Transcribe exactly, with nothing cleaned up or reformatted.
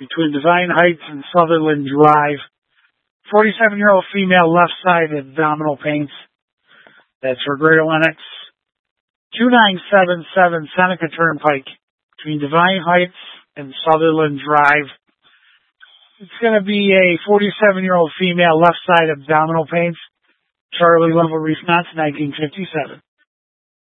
between Divine Heights and Sutherland Drive. forty-seven-year-old female, left side abdominal pains. That's for Greater Lenox. two nine seven seven Seneca Turnpike between Divine Heights and Sutherland Drive. It's going to be a forty-seven-year-old female, left side abdominal pains. Charlie Level, Wisconsin, nineteen fifty-seven.